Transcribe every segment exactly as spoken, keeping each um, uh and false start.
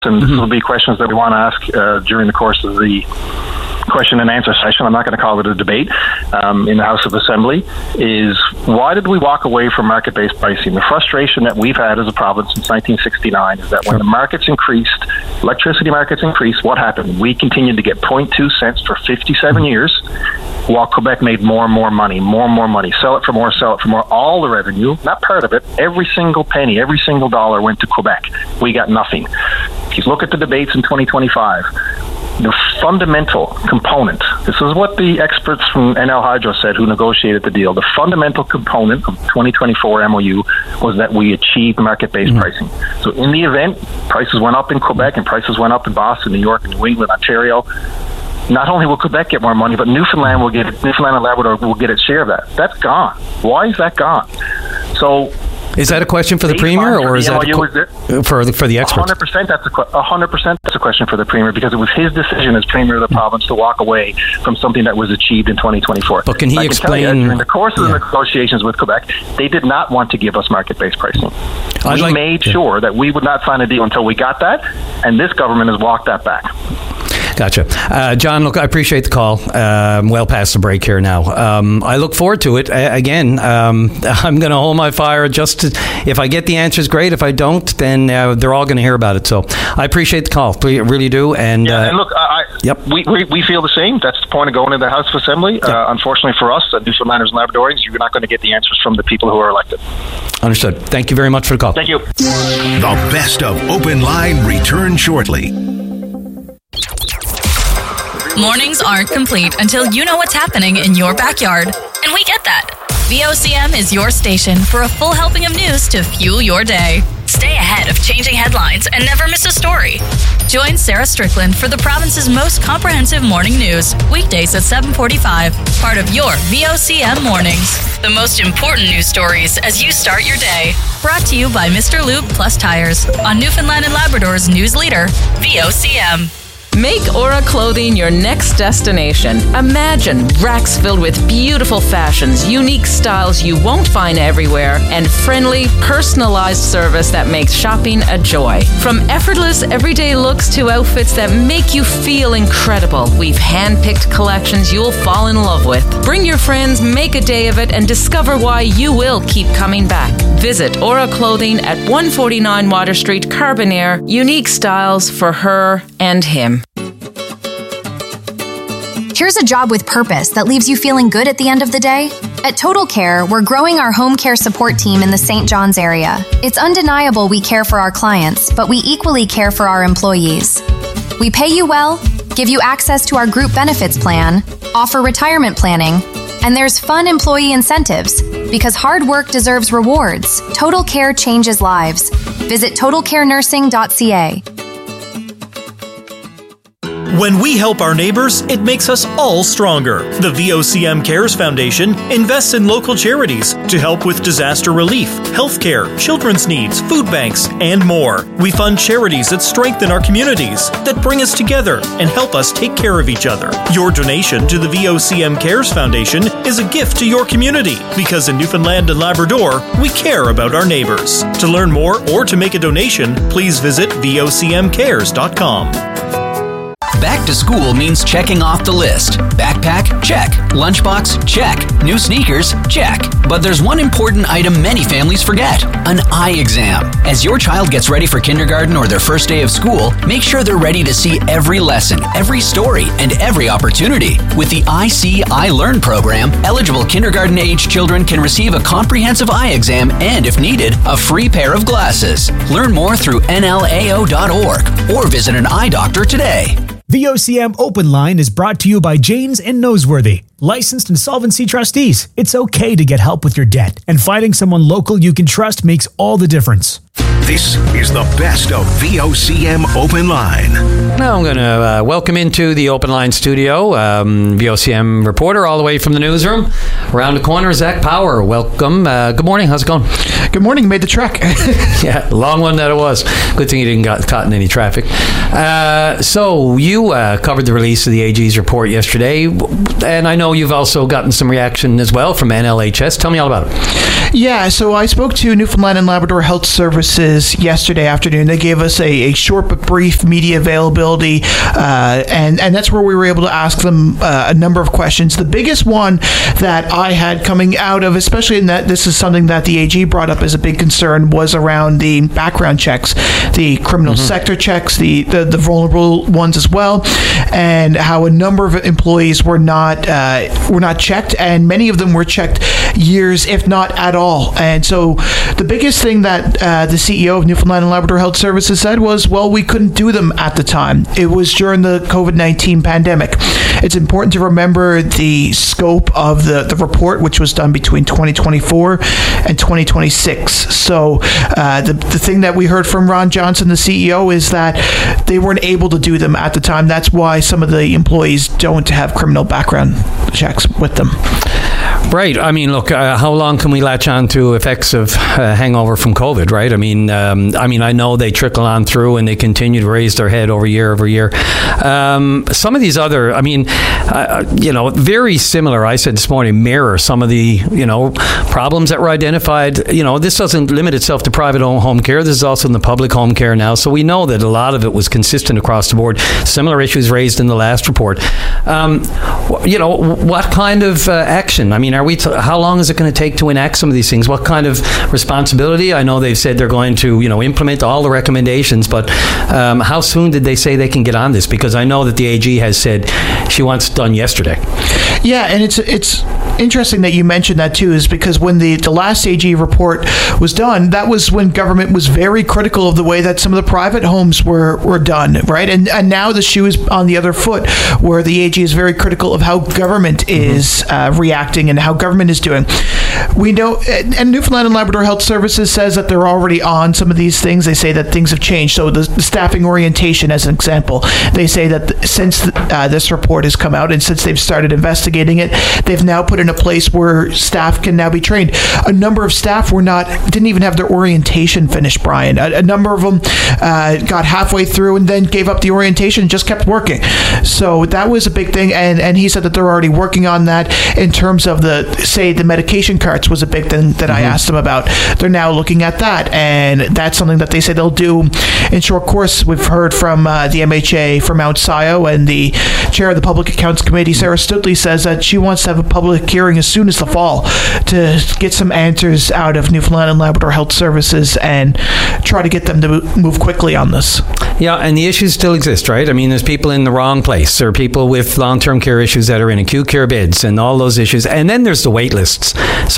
and mm-hmm. this will be questions that we want to ask uh, during the course of the question and answer session. I'm not going to call it a debate um, in the House of Assembly. Is why did we walk away from market-based pricing? The frustration that we've had as a province since nineteen sixty-nine is that when the markets increased, electricity markets increased, what happened? We continued to get zero point two cents for fifty-seven years, while Quebec made more and more money, more and more money. Sell it for more, sell it for more. All the revenue, not part of it, every single penny, every single dollar went to Quebec. We got nothing. If you look at the debates in twenty twenty-five, the fundamental component, this is what the experts from N L Hydro said who negotiated the deal, the fundamental component of twenty twenty-four M O U was that we achieved market-based mm-hmm. pricing. So in the event, prices went up in Quebec and prices went up in Boston, New York, New England, Ontario. Not only will Quebec get more money, but Newfoundland will get it, Newfoundland and Labrador will get its share of that. That's gone. Why is that gone? So is that a question for the Premier, or is that a qu- for the, for the experts? one hundred percent that's a one hundred percent that's a question for the Premier, because it was his decision as Premier of the province to walk away from something that was achieved in twenty twenty-four. But can he I can explain? Tell you, during the course of yeah. the negotiations with Quebec, they did not want to give us market-based pricing. I'd we like, made yeah. sure that we would not sign a deal until we got that, and this government has walked that back. Gotcha. Uh, John, look, I appreciate the call. Um, well past the break here now. Um, I look forward to it. A- again, um, I'm going to hold my fire just to, if I get the answers, great. If I don't, then uh, they're all going to hear about it. So I appreciate the call. We really do. And, yeah, uh, and look, I, yep. we, we we feel the same. That's the point of going to the House of Assembly. Yep. Uh, unfortunately for us, uh, Newfoundlanders and Labradorians, you're not going to get the answers from the people who are elected. Understood. Thank you very much for the call. Thank you. The best of Open Line return shortly. Mornings aren't complete until you know what's happening in your backyard. And we get that. V O C M is your station for a full helping of news to fuel your day. Stay ahead of changing headlines and never miss a story. Join Sarah Strickland for the province's most comprehensive morning news, weekdays at seven forty-five, part of your V O C M Mornings. The most important news stories as you start your day. Brought to you by Mister Lube Plus Tires on Newfoundland and Labrador's news leader, V O C M. Make Aura Clothing your next destination. Imagine racks filled with beautiful fashions, unique styles you won't find everywhere, and friendly, personalized service that makes shopping a joy. From effortless, everyday looks to outfits that make you feel incredible, we've hand-picked collections you'll fall in love with. Bring your friends, make a day of it, and discover why you will keep coming back. Visit Aura Clothing at one forty-nine Water Street, Carbonear. Unique styles for her and him. Here's a job with purpose that leaves you feeling good at the end of the day. At Total Care, we're growing our home care support team in the Saint John's area. It's undeniable we care for our clients, but we equally care for our employees. We pay you well, give you access to our group benefits plan, offer retirement planning, and there's fun employee incentives. Because hard work deserves rewards, Total Care changes lives. Visit total care nursing dot c a. When we help our neighbors, it makes us all stronger. The V O C M Cares Foundation invests in local charities to help with disaster relief, healthcare, children's needs, food banks, and more. We fund charities that strengthen our communities, that bring us together and help us take care of each other. Your donation to the V O C M Cares Foundation is a gift to your community, because in Newfoundland and Labrador, we care about our neighbors. To learn more or to make a donation, please visit v o c m cares dot com. Back to school means checking off the list. Backpack? Check. Lunchbox? Check. New sneakers? Check. But there's one important item many families forget: an eye exam. As your child gets ready for kindergarten or their first day of school, make sure they're ready to see every lesson, every story, and every opportunity. With the I See, I Learn program, eligible kindergarten-age children can receive a comprehensive eye exam and, if needed, a free pair of glasses. Learn more through N L A O dot org or visit an eye doctor today. V O C M Open Line is brought to you by Janes and Noseworthy, licensed insolvency trustees. It's okay to get help with your debt, and finding someone local you can trust makes all the difference. This is the best of V O C M Open Line. Now I'm going to uh, welcome into the Open Line studio um, V O C M reporter all the way from the newsroom. Around the corner, Zach Power. Welcome. Uh, good morning. How's it going? Good morning. Made the trek. Yeah, long one that it was. Good thing you didn't get caught in any traffic. Uh, so you uh, covered the release of the A G's report yesterday, and I know you've also gotten some reaction as well from N L H S. Tell me all about it. Yeah, so I spoke to Newfoundland and Labrador Health Services Services yesterday afternoon. They gave us a, a short but brief media availability, uh, and, and that's where we were able to ask them uh, a number of questions. The biggest one that I had coming out of, especially in that this is something that the A G brought up as a big concern, was around the background checks, the criminal mm-hmm. sector checks, the, the, the vulnerable ones as well, and how a number of employees were not uh, were not checked, and many of them were checked years, if not at all. And so the biggest thing that uh, the C E O of Newfoundland and Labrador Health Services said was, well, we couldn't do them at the time. It was during the COVID nineteen pandemic. It's important to remember the scope of the, the report, which was done between twenty twenty-four and twenty twenty-six. So uh, the, the thing that we heard from Ron Johnson, the C E O, is that they weren't able to do them at the time. That's why some of the employees don't have criminal background checks with them. Right. I mean, look, uh, how long can we latch on to effects of uh, hangover from COVID, right? I mean, um, I mean, I know they trickle on through and they continue to raise their head over year over year. Um, some of these other, I mean, uh, you know, very similar, I said this morning, mirror some of the, you know, problems that were identified. You know, this doesn't limit itself to private home care. This is also in the public home care now. So we know that a lot of it was consistent across the board. Similar issues raised in the last report. Um, you know, what kind of uh, action? I mean, are we t- how long is it going to take to enact some of these things? What kind of responsibility? I know they've said they're going to, you know, implement all the recommendations, but um, how soon did they say they can get on this? Because I know that the A G has said she wants it done yesterday. Yeah, and it's it's interesting that you mentioned that too, is because when the, the last A G report was done, that was when government was very critical of the way that some of the private homes were, were done, right? And and now the shoe is on the other foot, where the A G is very critical of how government mm-hmm. is uh, reacting and how government is doing. We know, and Newfoundland and Labrador Health Services says that they're already on some of these things. They say that things have changed. So the, the staffing orientation, as an example, they say that th- since uh, this report has come out and since they've started investigating it, they've now put in a place where staff can now be trained. A number of staff were not, didn't even have their orientation finished, Brian. A, a number of them uh, got halfway through and then gave up the orientation and just kept working. So that was a big thing. And, and he said that they're already working on that in terms of the, say, the medication carts was a big thing that mm-hmm. I asked them about. They're now looking at that, and that's something that they say they'll do in short course. We've heard from uh, the M H A for Mount Sion, and the chair of the Public Accounts Committee, Sarah Stutley, says that she wants to have a public hearing as soon as the fall to get some answers out of Newfoundland and Labrador Health Services and try to get them to move quickly on this. Yeah, and the issues still exist, right? I mean, there's people in the wrong place. There are people with long-term care issues that are in acute care beds and all those issues. And then there's the wait lists.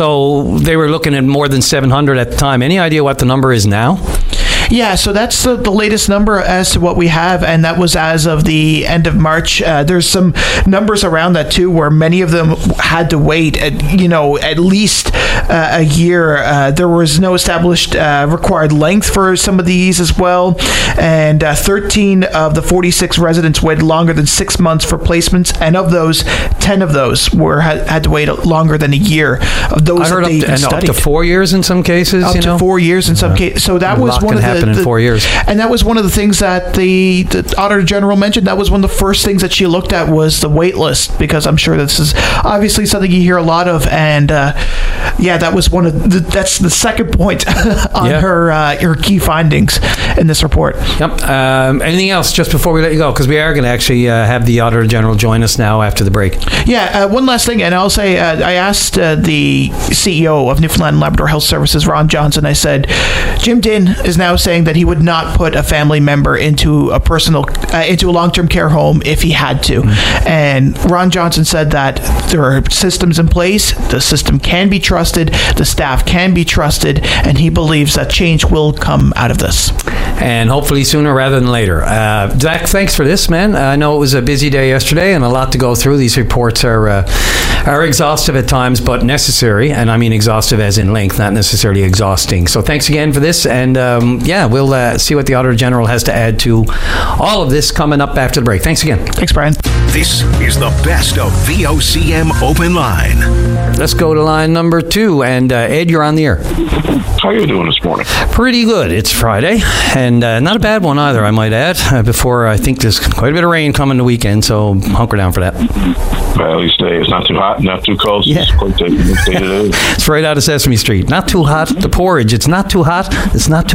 So they were looking at more than seven hundred at the time. Any idea what the number is now? Yeah, so that's the, the latest number as to what we have, and that was as of the end of March. Uh, there's some numbers around that too, where many of them had to wait, at, you know, at least uh, a year. Uh, there was no established uh, required length for some of these as well, and uh, thirteen of the forty-six residents waited longer than six months for placements, and of those, ten of those were had, had to wait longer than a year. Of those I heard that they up, to, and studied. up to four years in some cases. Up you to know? four years in some yeah. cases. So that a was one of the. In the four years. And that was one of the things that the, the Auditor General mentioned. That was one of the first things that she looked at was the wait list, because I'm sure this is obviously something you hear a lot of. And uh, yeah, that was one of the, that's the second point on yeah. her uh, her key findings in this report. Yep. Um, anything else just before we let you go? Because we are going to actually uh, have the Auditor General join us now after the break. Yeah, uh, one last thing, and I'll say uh, I asked uh, the C E O of Newfoundland and Labrador Health Services, Ron Johnson, I said, Jim Dinn is now saying that he would not put a family member into a personal uh, into a long-term care home if he had to. Mm-hmm. And Ron Johnson said that there are systems in place, the system can be trusted, the staff can be trusted, and he believes that change will come out of this. And hopefully sooner rather than later. Uh, Zach, thanks for this, man. I know it was a busy day yesterday and a lot to go through. These reports are uh, are exhaustive at times, but necessary. And I mean exhaustive as in length, not necessarily exhausting. So thanks again for this. And um, yeah, we'll uh, see what the Auditor General has to add to all of this coming up after the break. Thanks again. Thanks, Brian. This is the best of V O C M Open Line. Let's go to line number two. And uh, Ed, you're on the air. How are you doing this morning? Pretty good. It's Friday, and uh, not a bad one either, I might add. Uh, before I think there's quite a bit of rain coming the weekend, so hunker down for that. Well, at least it's not too hot, not too cold. Yeah. It's quite taking the day today. It's right out of Sesame Street. Not too hot. The porridge. It's not too hot. It's not too cold.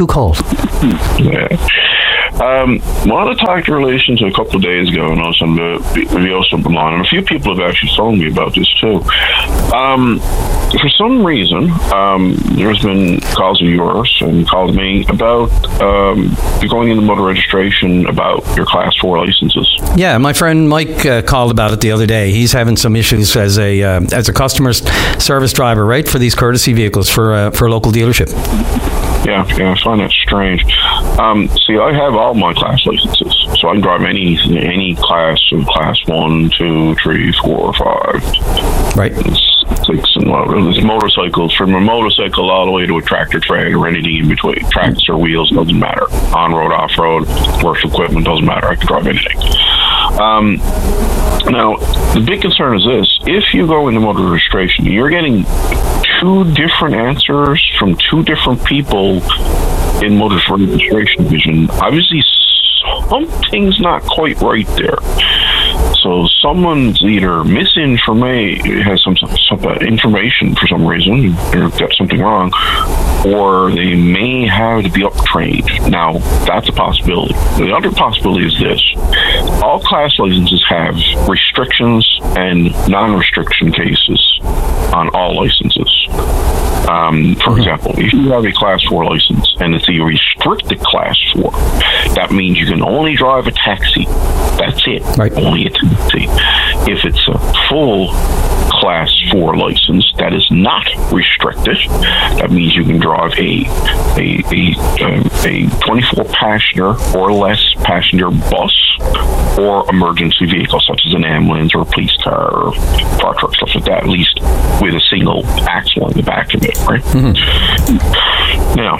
Yeah. Um, wanted to talk in relation to a couple of days ago, and also on the V O Stump Line, and a few people have actually told me about this too. Um, for some reason, um, there's been calls of yours and calls me about um, you're going into motor registration about your Class Four licenses. Yeah, my friend Mike uh, called about it the other day. He's having some issues as a uh, as a customer service driver, right, for these courtesy vehicles for uh, for a local dealership. Yeah, yeah, I find that strange. Um, see, I have all my class licenses, so I can drive any any class of class one, two, three, four, five, right, six, and whatever. There's motorcycles, from a motorcycle all the way to a tractor trailer or anything in between. Tracks or wheels, doesn't matter. On road, off road, commercial equipment, doesn't matter. I can drive anything. Um, now, the big concern is this: if you go into motor registration, you're getting two different answers from two different people in motor registration division. Obviously, something's not quite right there. So someone's either misinformation, has some, some information for some reason, or got something wrong, or they may have to be up-trained. Now, that's a possibility. The other possibility is this. All class licenses have restrictions and non-restriction cases on all licenses. Um, for example, if you have a Class four license and it's a restricted Class four, that means you can only drive a taxi. That's it. Right. Only a taxi. If it's a full Class four license that is not restricted, that means you can drive a a a, um, a twenty-four passenger or less passenger bus or emergency vehicle such as an ambulance or a police car or fire truck, stuff like that, at least with a single axle on the back of it, right? Mm-hmm. Now,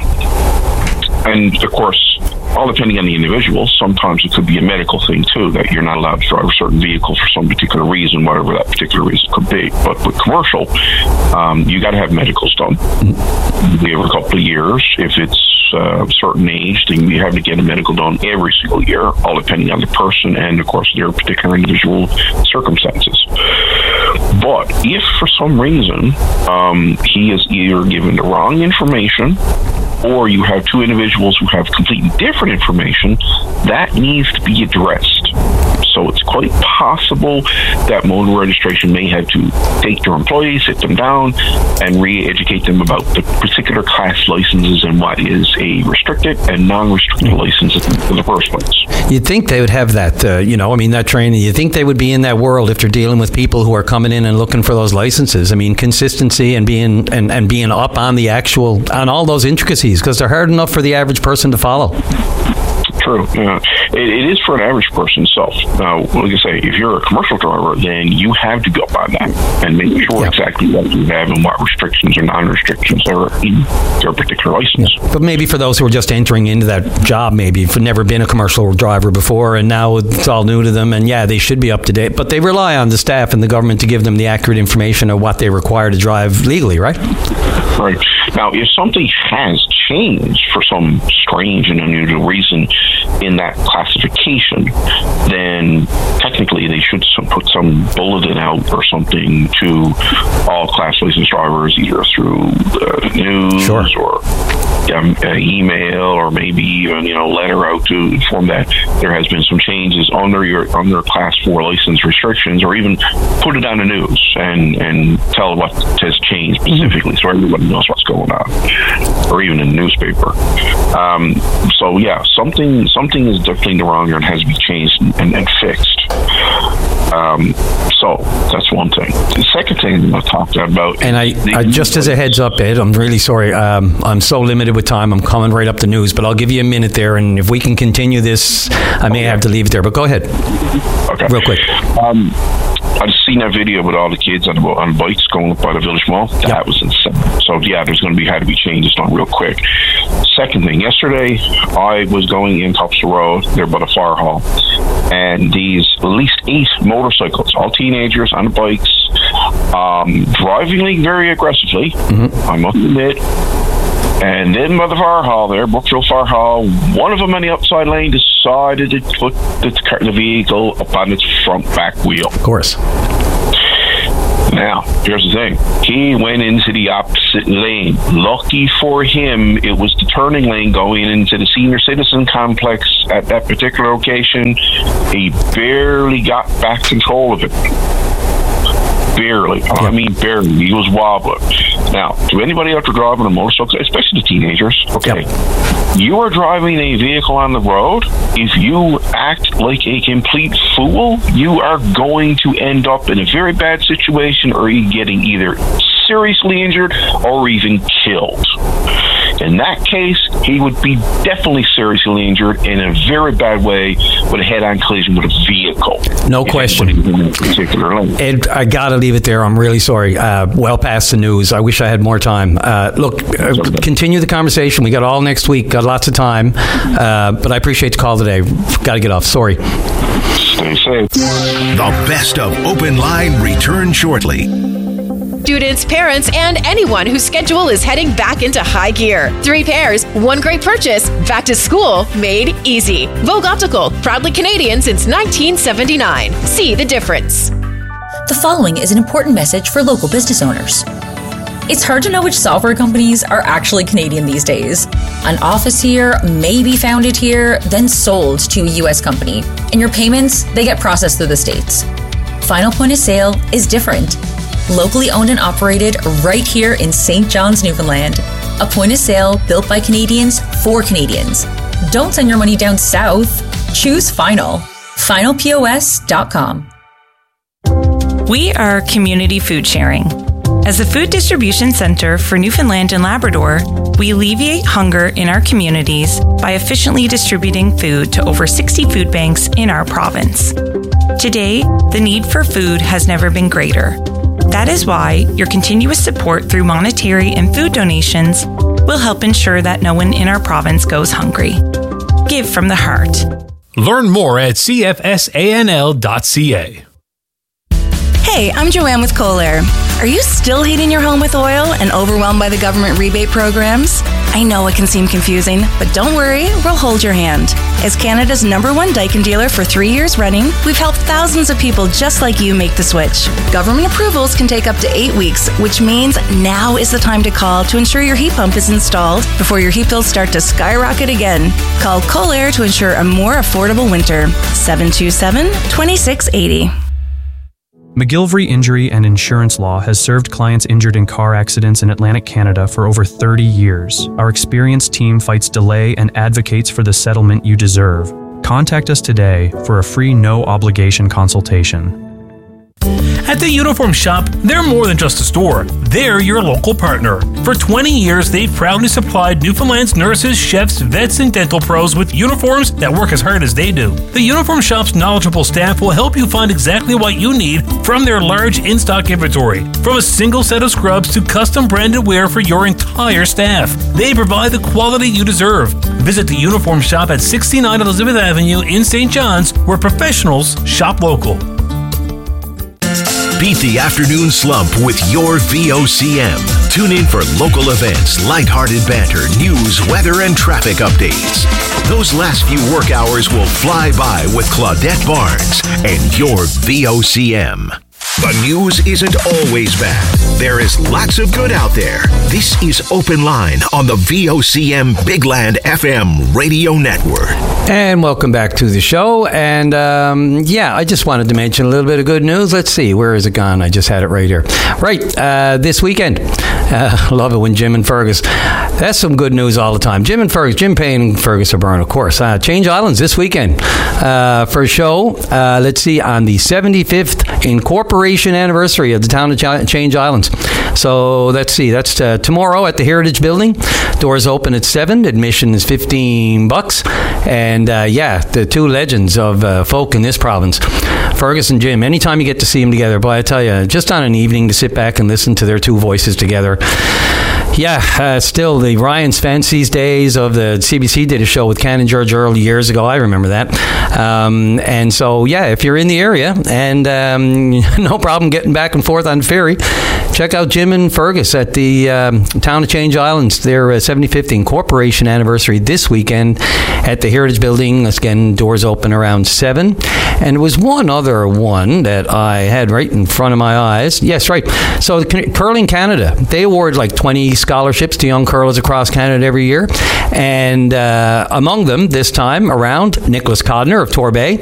and of course, all depending on the individual, sometimes it could be a medical thing too, that you're not allowed to drive a certain vehicle for some particular reason, whatever that particular reason could be. But with commercial, um, you got to have medicals done every couple of years. If it's uh, a certain age, then you have to get a medical done every single year, all depending on the person and, of course, their particular individual circumstances. But if for some reason um, he is either given the wrong information, or you have two individuals who have completely different information, that needs to be addressed. So it's quite possible that motor registration may have to take their employees, sit them down, and re-educate them about the particular class licenses and what is a restricted and non-restricted license in the first place. You'd think they would have that, uh, you know, I mean, that training. You'd think they would be in that world if they're dealing with people who are coming in and looking for those licenses. I mean, consistency and being and, and being up on the actual, on all those intricacies, because they're hard enough for the average person to follow. True. Yeah. It, it is for an average person itself. Now, like I say, if you're a commercial driver, then you have to go by that and make sure yeah. exactly what you have and what restrictions or non-restrictions are in their particular license. Yeah. But maybe for those who are just entering into that job, maybe have never been a commercial driver before, and now it's all new to them, and yeah, they should be up to date. But they rely on the staff and the government to give them the accurate information of what they require to drive legally, right? Right. Now, if something has changed for some strange and unusual reason in that classification, then technically they should some, put some bulletin out or something to all class license drivers, either through the news sure. or um, uh, email, or maybe even, you know, letter out to inform that there has been some changes under your under class four license restrictions, or even put it on the news and and tell what has changed specifically, mm-hmm. so everybody knows what's going on, or even in the newspaper. Um, so yeah, something something is definitely wrong here and has to be changed and, and fixed. Um, so that's one thing. The second thing I talked about, and I, I just as a heads up, Ed, I'm really sorry. Um, I'm so limited with time. I'm coming right up the news, but I'll give you a minute there, and if we can continue this, I may okay. have to leave it there. But go ahead, okay, real quick. Um, I've seen that video with all the kids on, on bikes going up by the Village Mall. That yep. was insane. So yeah, there's going to be had to be changes done real quick. Second thing, yesterday I was going in Topsail Road, there by the fire hall, and these at least eight motorcycles, all teenagers on the bikes, um, driving very aggressively, mm-hmm. I must admit. And then by the fire hall there, Brookfield Fire Hall, one of them in the outside lane decided to put the, the vehicle up on its front back wheel. Of course. Now, here's the thing. He went into the opposite lane. Lucky for him, it was the turning lane going into the senior citizen complex at that particular location. He barely got back control of it. Barely. I mean, barely. He was wobbling. Now, to anybody out there driving a motorcycle, especially the teenagers, okay, yep. You are driving a vehicle on the road. If you act like a complete fool, you are going to end up in a very bad situation, or you getting either seriously injured or even killed. In that case, he would be definitely seriously injured in a very bad way with a head-on collision with a vehicle. No question. Ed, I got to leave it there. I'm really sorry. Uh, well past the news. I wish I had more time. Uh, look, uh, continue the conversation. We got all next week. Got lots of time. Uh, but I appreciate the call today. Got to get off. Sorry. Stay safe. The best of Open Line return shortly. Students, parents, and anyone whose schedule is heading back into high gear. Three pairs, one great purchase. Back to school made easy. Vogue Optical, proudly Canadian since nineteen seventy-nine. See the difference. The following is an important message for local business owners. It's hard to know which software companies are actually Canadian these days. An office here may be founded here, then sold to a U S company. And your payments, they get processed through the States. Final Point of Sale is different. Locally owned and operated right here in Saint John's, Newfoundland. A point of sale built by Canadians for Canadians. Don't send your money down south. Choose Final. final P O S dot com. We are Community Food Sharing. As the food distribution center for Newfoundland and Labrador, we alleviate hunger in our communities by efficiently distributing food to over sixty food banks in our province. Today, the need for food has never been greater. That is why your continuous support through monetary and food donations will help ensure that no one in our province goes hungry. Give from the heart. Learn more at c f s a n l dot c a. Hey, I'm Joanne with Kohler. Are you still heating your home with oil and overwhelmed by the government rebate programs? I know it can seem confusing, but don't worry, we'll hold your hand. As Canada's number one Daikin dealer for three years running, we've helped thousands of people just like you make the switch. Government approvals can take up to eight weeks, which means now is the time to call to ensure your heat pump is installed before your heat bills start to skyrocket again. Call Kohler to ensure a more affordable winter. seven two seven, two six eight zero. McGillivray Injury and Insurance Law has served clients injured in car accidents in Atlantic Canada for over thirty years. Our experienced team fights delay and advocates for the settlement you deserve. Contact us today for a free no-obligation consultation. At the Uniform Shop, they're more than just a store. They're your local partner. For twenty years, they've proudly supplied Newfoundland's nurses, chefs, vets, and dental pros with uniforms that work as hard as they do. The Uniform Shop's knowledgeable staff will help you find exactly what you need from their large in-stock inventory. From a single set of scrubs to custom branded wear for your entire staff, they provide the quality you deserve. Visit the Uniform Shop at sixty-nine Elizabeth Avenue in Saint John's, where professionals shop local. Beat the afternoon slump with your V O C M. Tune in for local events, lighthearted banter, news, weather, and traffic updates. Those last few work hours will fly by with Claudette Barnes and your V O C M. The news isn't always bad. There is lots of good out there. This is Open Line on the V O C M Big Land F M radio network. And welcome back to the show. And um, yeah, I just wanted to mention a little bit of good news. Let's see, where is it gone? I just had it right here. Right, uh, this weekend. Uh, love it when Jim and Fergus. That's some good news all the time. Jim and Fergus, Jim Payne and Fergus O'Byrne, of course. Uh, Change Islands this weekend uh, for a show. Uh, let's see, on the seventy-fifth incorporation anniversary of the town of Change Islands. So let's see, that's uh, tomorrow at the Heritage Building. Doors open at seven. Admission is fifteen bucks. And uh, yeah, the two legends of uh, folk in this province, Fergus and Jim. Anytime you get to see them together, boy, I tell you, just on an evening to sit back and listen to their two voices together. Yeah, uh, still the Ryan's Fancies days of the C B C did a show with Ken and George Earl years ago. I remember that. Um, and so, yeah, if you're in the area and um, no problem getting back and forth on the ferry, check out Jim and Fergus at the um, town of Change Islands. Their uh, seventy-fifth incorporation anniversary this weekend at the Heritage Building. Again, doors open around seven. And there was one other one that I had right in front of my eyes. Yes, right. So Curling Canada, they award like twenty scholarships to young curlers across Canada every year. And uh, among them, this time around, Nicholas Codner of Torbay,